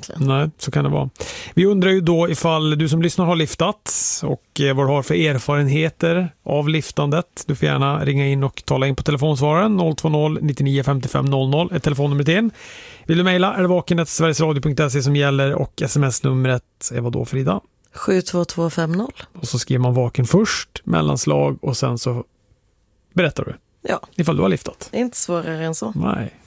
egentligen. Nej, så kan det vara. Vi undrar ju då ifall du som lyssnar har liftat och vad du har för erfarenheter av liftandet. Du får gärna ringa in och tala in på telefonsvararen 020 99 55 00 är telefonnumret in. Vill du mejla är det vaken@sverigesradio.se som gäller och sms-numret är vad då, Frida? 72250. Och så skriver man vaken först, mellanslag och sen så berättar du. Ja. Ifall du har liftat. Det är inte svårare än så. Nej.